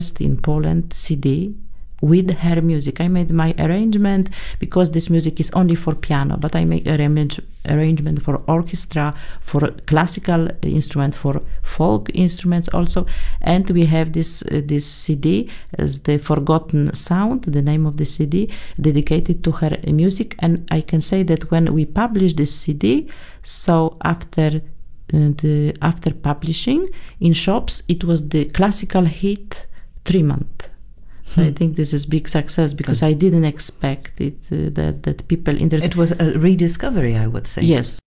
in Poland CD with her music. I made my arrangement because this music is only for piano, but I make arrangement for orchestra, for classical instrument, for folk instruments also. And we have this CD as The Forgotten Sound, the name of the CD, dedicated to her music. And I can say that when we published this CD, so after publishing in shops, it was the classical hit 3 months. So I think this is big success because I didn't expect it that people interested. It was a rediscovery, I would say. Yes,